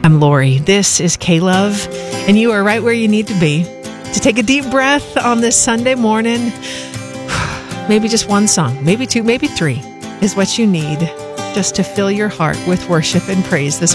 I'm Lori. This is K-Love, and you are right where you need to be. To take a deep breath on this Sunday morning, maybe just one song, maybe two, maybe three is what you need just to fill your heart with worship and praise this